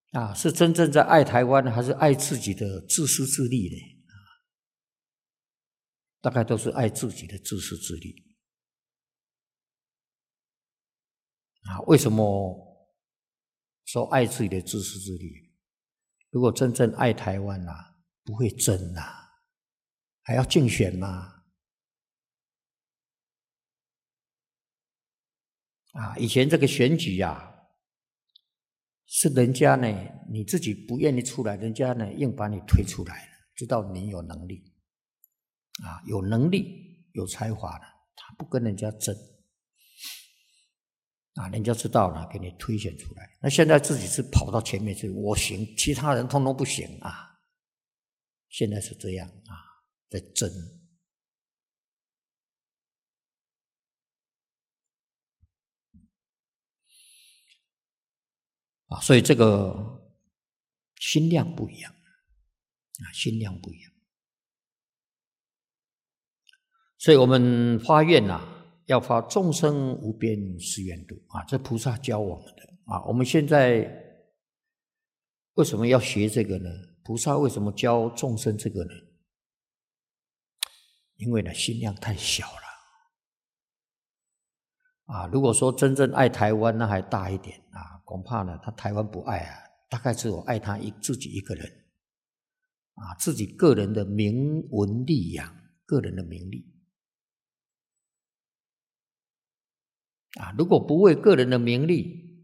是真正在爱台湾，还是爱自己的自私自利呢？大概都是爱自己的自私自利。为什么说爱自己的自私自利？如果真正爱台湾不会争还要竞选吗？以前这个选举是人家呢，你自己不愿意出来，人家呢硬把你推出来了，知道你有能力有能力有才华的，他不跟人家争人家知道了，给你推选出来。那现在自己是跑到前面去，我行，其他人通通不行现在是这样在争所以这个心量不一样心量不一样。所以我们发愿要发众生无边誓愿度这菩萨教我们的我们现在为什么要学这个呢？菩萨为什么教众生这个呢？因为心量太小了如果说真正爱台湾，那还大一点恐怕呢他台湾不爱大概只有爱他自己一个人自己个人的名闻利养，个人的名利如果不为个人的名利，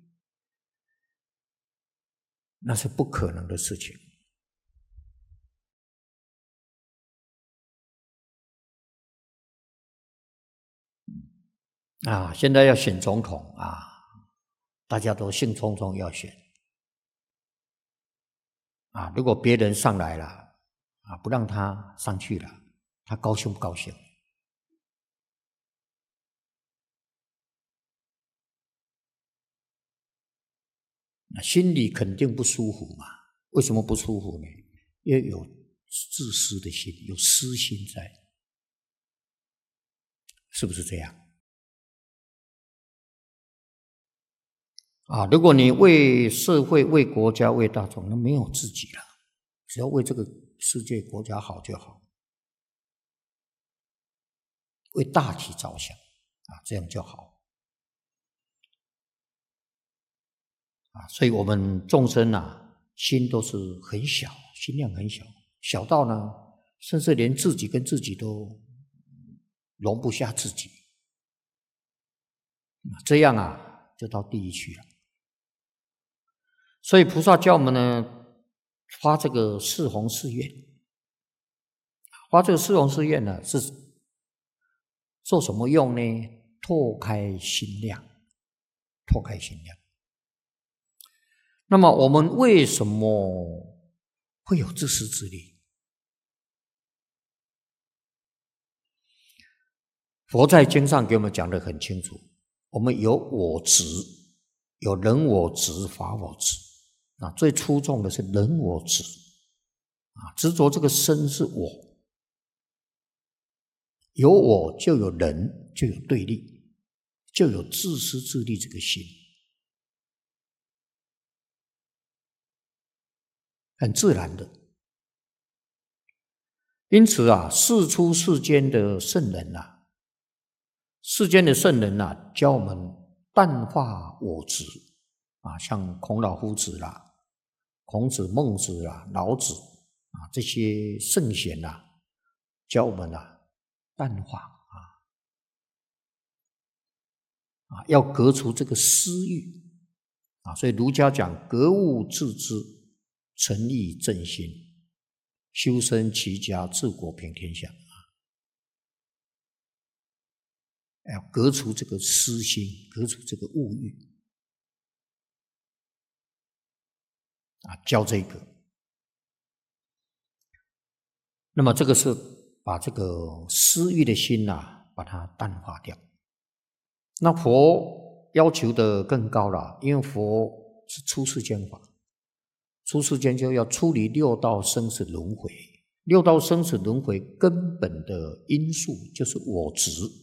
那是不可能的事情现在要选总统大家都兴冲冲要选如果别人上来了不让他上去了，他高兴不高兴？心里肯定不舒服嘛。为什么不舒服呢？因为有自私的心，有私心在，是不是这样如果你为社会、为国家、为大众，那没有自己了，只要为这个世界国家好就好，为大体着想这样就好所以我们众生心都是很小，心量很小，小到呢甚至连自己跟自己都容不下自己这样就到地狱去了。所以菩萨教我们呢发这个四弘誓愿，发这个四弘誓愿呢是做什么用呢？拓开心量，拓开心量。那么我们为什么会有自私自利？佛在经上给我们讲得很清楚，我们有我执，有人我执、法我执最出众的是人我执执着这个身是我，有我就有人，就有对立，就有自私自利这个心，很自然的。因此世出世间的圣人世间的圣人教我们淡化我执像孔老夫子孔子、孟子老子这些圣贤教我们淡化要革除这个私欲所以儒家讲格物致知，诚意正心，修身齐家治国平天下要革除这个私心，革除这个物欲教这个。那么这个是把这个私欲的心把它淡化掉。那佛要求的更高了，因为佛是出世间法，出世间就要出离六道生死轮回。六道生死轮回根本的因素就是我执